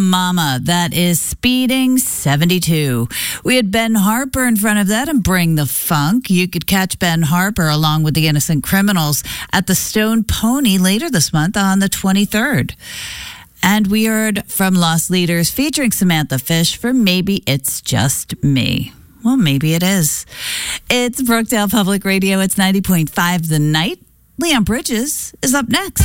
Mama. That is Speeding 72. We had Ben Harper in front of that and Bring the Funk. You could catch Ben Harper along with the Innocent Criminals at the Stone Pony later this month on the 23rd. And we heard from Lost Leaders featuring Samantha Fish for Maybe It's Just Me. Well, maybe it is. It's Brookdale Public Radio. It's 90.5 The Night. Leon Bridges is up next.